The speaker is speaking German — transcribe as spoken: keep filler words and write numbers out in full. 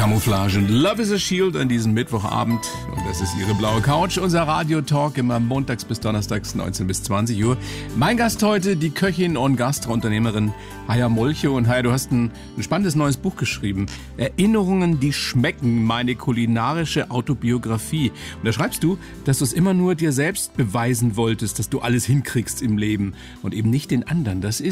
Camouflage und Love is a Shield an diesem Mittwochabend. Und das ist Ihre blaue Couch, unser Radio-Talk immer montags bis donnerstags neunzehn bis zwanzig Uhr. Mein Gast heute, die Köchin und Gastrounternehmerin Haya Molcho. Und Haya, du hast ein, ein spannendes neues Buch geschrieben. Erinnerungen, die schmecken, meine kulinarische Autobiografie. Und da schreibst du, dass du es immer nur dir selbst beweisen wolltest, dass du alles hinkriegst im Leben und eben nicht den anderen. Das ist